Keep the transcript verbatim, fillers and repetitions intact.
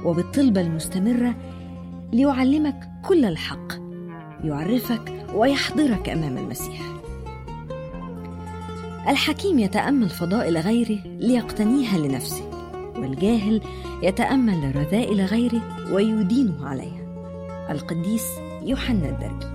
وبالطلبة المستمرة ليعلمك كل الحق، يعرفك ويحضرك أمام المسيح. الحكيم يتأمل فضائل غيره ليقتنيها لنفسه، والجاهل يتأمل رذائل غيره ويدينه عليها. القديس يوحنا الدرجي.